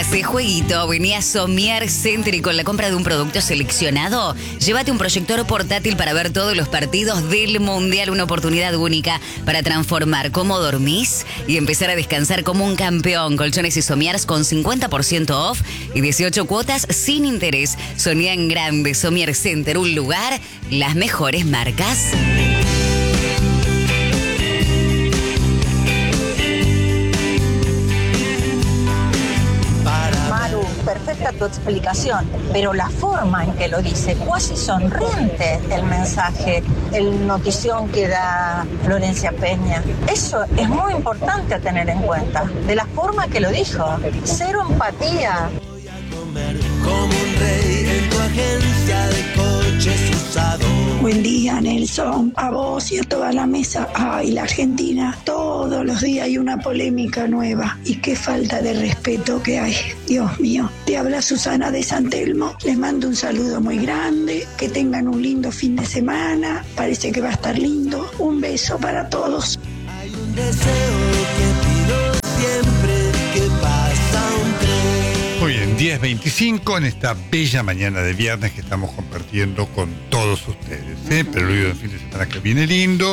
ese jueguito, venía a Somier Center y con la compra de un producto seleccionado, llévate un proyector portátil para ver todos los partidos del Mundial, una oportunidad única para transformar cómo dormís y empezar a descansar como un campeón. Colchones y somiers con 50% off y 18 cuotas sin interés. Soñá en grande, Somier Center, un lugar, las mejores marcas. Perfecta tu explicación, pero la forma en que lo dice, cuasi sonriente el mensaje, el notición que da Florencia Peña, eso es muy importante a tener en cuenta, de la forma que lo dijo, cero empatía. Voy a comer como un rey en tu agencia de coches usados. Buen día, Nelson, a vos y a toda la mesa. Ay, la Argentina, todos los días hay una polémica nueva. Y qué falta de respeto que hay. Dios mío, te habla Susana de San Telmo. Les mando un saludo muy grande. Que tengan un lindo fin de semana. Parece que va a estar lindo. Un beso para todos. Hay un deseo que pido siempre que pasa un tren. Muy bien, 10:25 en esta bella mañana de viernes que estamos compartiendo con todos ustedes. Preludio del fin de semana que viene lindo.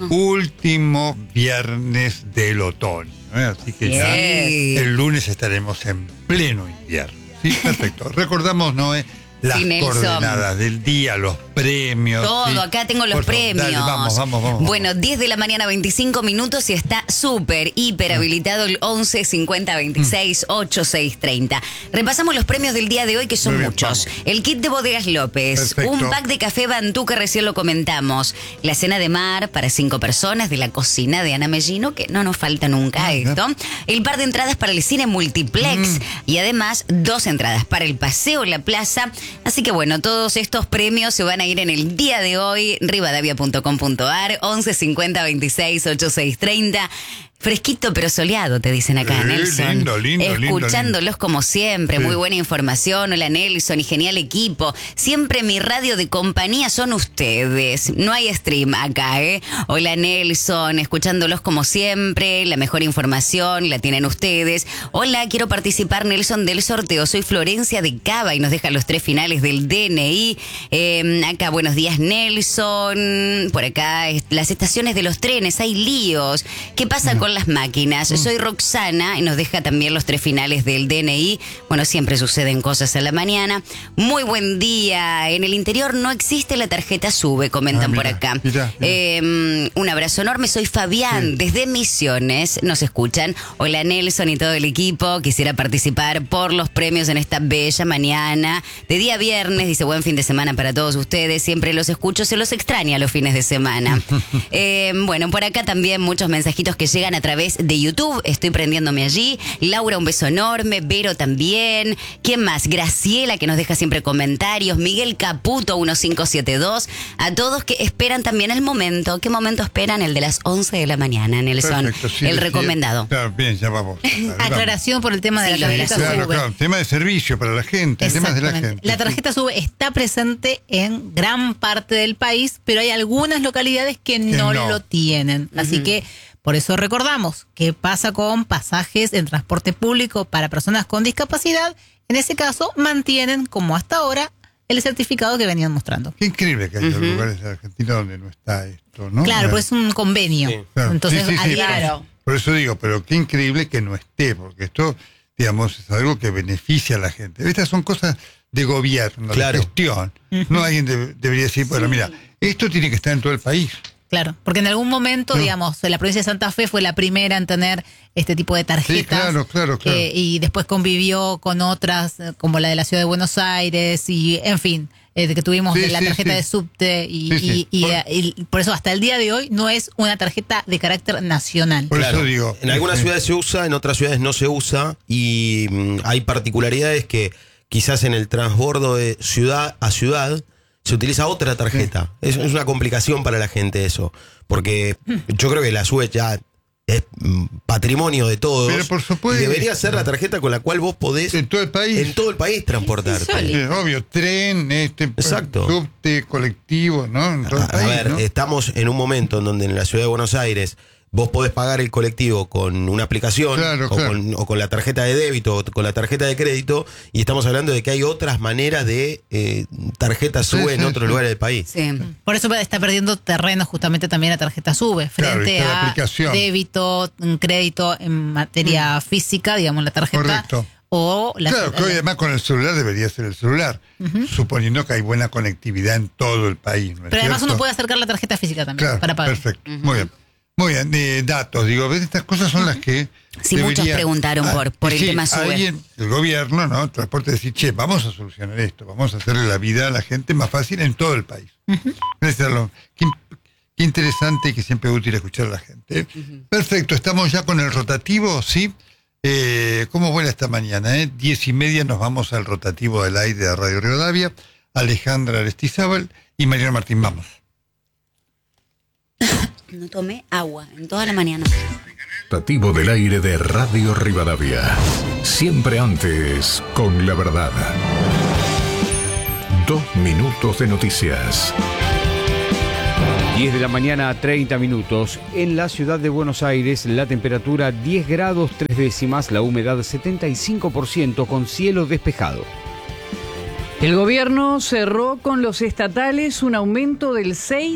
Último viernes del otoño. Así que ya el lunes estaremos en pleno invierno. Sí, perfecto. Recordamos, Noé, las coordenadas del día, los premios. Todo, ¿sí? acá tengo los premios. Dale, vamos. Bueno, 10 de la mañana, 25 minutos y está súper, hiper habilitado el 11 50 26 86 30. Repasamos los premios del día de hoy, que son Muy bien, muchos. vamos. El kit de Bodegas López, Perfecto. un pack de café Bantú, que recién lo comentamos, la cena de mar para 5 personas de la cocina de Ana Mellino, que no nos falta nunca esto. El par de entradas para el cine multiplex y además 2 entradas para el paseo en la plaza. Así que bueno, todos estos premios se van a ir en el día de hoy, rivadavia.com.ar, 11 50 26 86 30. Fresquito pero soleado, te dicen acá, Nelson. Lindo. Escuchándolos como siempre, Sí. muy buena información. Hola, Nelson, y genial equipo. Siempre mi radio de compañía son ustedes. No hay stream acá, ¿eh? Hola, Nelson, escuchándolos como siempre. La mejor información la tienen ustedes. Hola, quiero participar, Nelson, del sorteo. Soy Florencia de Cava y nos deja los 3 finales del DNI. Acá, buenos días, Nelson. Por acá, las estaciones de los trenes, hay líos. ¿Qué pasa con las máquinas? Soy Roxana y nos deja también los 3 finales del DNI. Bueno, siempre suceden cosas a la mañana. Muy buen día. En el interior no existe la tarjeta SUBE, comentan por acá. Mirá. Un abrazo enorme. Soy Fabián, desde Misiones. Nos escuchan. Hola, Nelson y todo el equipo. Quisiera participar por los premios en esta bella mañana de día viernes. Dice, buen fin de semana para todos ustedes. Siempre los escucho, se los extraña los fines de semana. Bueno, por acá también muchos mensajitos que llegan a través de YouTube. Estoy prendiéndome allí. Laura, un beso enorme. Vero también. ¿Quién más? Graciela, que nos deja siempre comentarios. Miguel Caputo, 1572. A todos que esperan también el momento. ¿Qué momento esperan? El de las 11 de la mañana, Nelson. Perfecto, sí, el sí. recomendado. Claro, bien, ya vamos. Aclaración por el tema de Sí, la tarjeta claro, SUBE. Claro, tema de servicio para la gente, temas de la Exactamente. gente. La tarjeta SUBE está presente en gran parte del país, pero hay algunas localidades que no lo tienen. Así que por eso recordamos qué pasa con pasajes en transporte público para personas con discapacidad. En ese caso, mantienen, como hasta ahora, el certificado que venían mostrando. Qué increíble que haya lugares de Argentina donde no está esto, ¿no? Claro, pues es un convenio. Sí. Claro, Entonces, sí, claro. Por eso digo, pero qué increíble que no esté, porque esto, digamos, es algo que beneficia a la gente. Estas son cosas de gobierno, Claro. de gestión. No alguien debería decir, bueno, mira, esto tiene que estar en todo el país. Claro, porque en algún momento, digamos, la provincia de Santa Fe fue la primera en tener este tipo de tarjetas. Sí, claro. Y después convivió con otras, como la de la Ciudad de Buenos Aires, y en fin, que tuvimos la tarjeta de subte, y por eso hasta el día de hoy no es una tarjeta de carácter nacional. Por eso digo. En algunas ciudades se usa, en otras ciudades no se usa, y hay particularidades que quizás en el transbordo de ciudad a ciudad se utiliza otra tarjeta. Es una complicación para la gente eso, porque yo creo que la SUBE ya es patrimonio de todos. Pero por supuesto. Y debería ser la tarjeta con la cual vos podés en todo el país transportarte. Sí, obvio, tren, Exacto. subte, colectivo, ¿no? En todo el país, a ver, ¿no? estamos en un momento en donde en la Ciudad de Buenos Aires vos podés pagar el colectivo con una aplicación o con la tarjeta de débito o con la tarjeta de crédito, y estamos hablando de que hay otras maneras de tarjeta SUBE en otros lugares del país. Sí. Por eso está perdiendo terreno justamente también la tarjeta SUBE frente a débito, crédito en materia física, digamos, la tarjeta. Correcto. O claro, que hoy además con el celular debería ser el celular, suponiendo que hay buena conectividad en todo el país. ¿no es Pero además cierto? uno puede acercar la tarjeta física también para pagar. Perfecto, muy bien. Muy bien, datos, digo, estas cosas son las que sí, muchos preguntaron por el tema SUBE. Alguien, el gobierno, ¿no? Transporte, decir, vamos a solucionar esto, vamos a hacerle la vida a la gente más fácil en todo el país. Qué interesante y que siempre es útil escuchar a la gente. Perfecto, estamos ya con el rotativo, ¿sí? ¿Cómo vuela esta mañana? 10:30 nos vamos al rotativo del aire de Radio Rivadavia. Alejandra Aristizábal y Mariano Martín, vamos. No tomé agua en toda la mañana. Rotativo del aire de Radio Rivadavia. Siempre antes, con la verdad. 2 minutos de noticias. 10 de la mañana, 30 minutos. En la ciudad de Buenos Aires, la temperatura 10 grados 3 décimas, la humedad 75% con cielo despejado. El gobierno cerró con los estatales un aumento del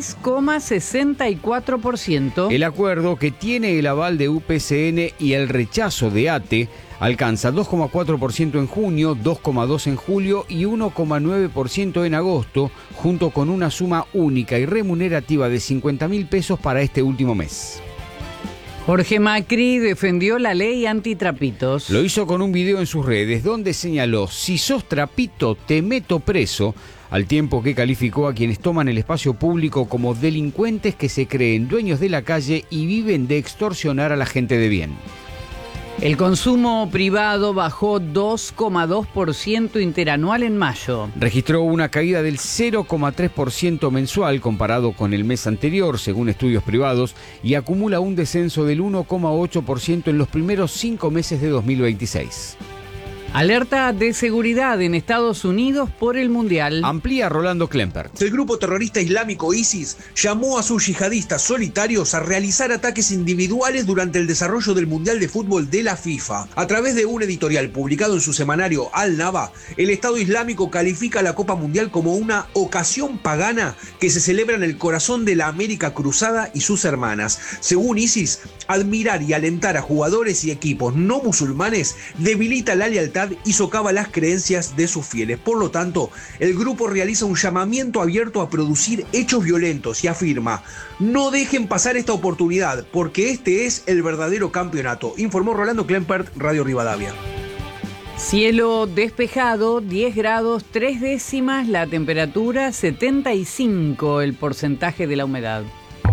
6,64%. El acuerdo, que tiene el aval de UPCN y el rechazo de ATE, alcanza 2,4% en junio, 2,2% en julio y 1,9% en agosto, junto con una suma única y remunerativa de 50.000 pesos para este último mes. Jorge Macri defendió la ley antitrapitos. Lo hizo con un video en sus redes donde señaló: si sos trapito te meto preso, al tiempo que calificó a quienes toman el espacio público como delincuentes que se creen dueños de la calle y viven de extorsionar a la gente de bien. El consumo privado bajó 2,2% interanual en mayo. Registró una caída del 0,3% mensual comparado con el mes anterior, según estudios privados, y acumula un descenso del 1,8% en los primeros 5 meses de 2026. Alerta de seguridad en Estados Unidos por el Mundial. Amplía Rolando Klempert. El grupo terrorista islámico ISIS llamó a sus yihadistas solitarios a realizar ataques individuales durante el desarrollo del Mundial de Fútbol de la FIFA. A través de un editorial publicado en su semanario Al-Naba, el Estado Islámico califica la Copa Mundial como una ocasión pagana que se celebra en el corazón de la América cruzada y sus hermanas. Según ISIS, admirar y alentar a jugadores y equipos no musulmanes debilita la lealtad y socava las creencias de sus fieles. Por lo tanto, el grupo realiza un llamamiento abierto a producir hechos violentos y afirma: no dejen pasar esta oportunidad, porque este es el verdadero campeonato, informó Rolando Klempert, Radio Rivadavia. Cielo despejado, 10 grados 3 décimas, la temperatura 75, el porcentaje de la humedad.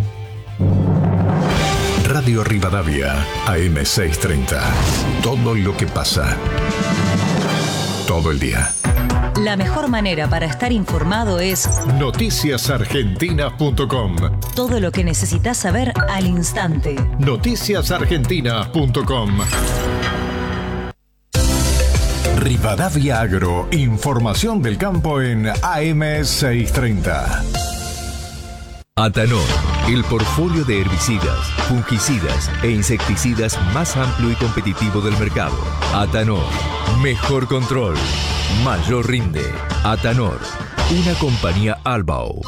Radio Rivadavia, AM630. Todo lo que pasa. Todo el día. La mejor manera para estar informado es noticiasargentinas.com. Todo lo que necesitas saber al instante. Noticiasargentinas.com. Rivadavia Agro, información del campo en AM630. Atanor, el portfolio de herbicidas, fungicidas e insecticidas más amplio y competitivo del mercado. Atanor, mejor control, mayor rinde. Atanor, una compañía Albao.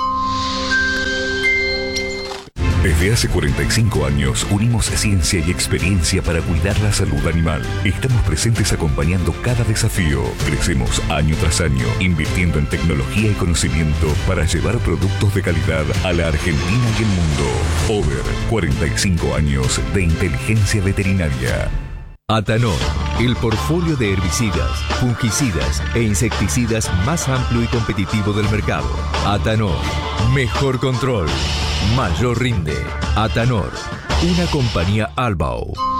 Desde hace 45 años unimos ciencia y experiencia para cuidar la salud animal. Estamos presentes acompañando cada desafío. Crecemos año tras año, invirtiendo en tecnología y conocimiento para llevar productos de calidad a la Argentina y el mundo. Over 45 años de inteligencia veterinaria. Atanor, el portfolio de herbicidas, fungicidas e insecticidas más amplio y competitivo del mercado. Atanor, mejor control, mayor rinde. Atanor, una compañía Albao.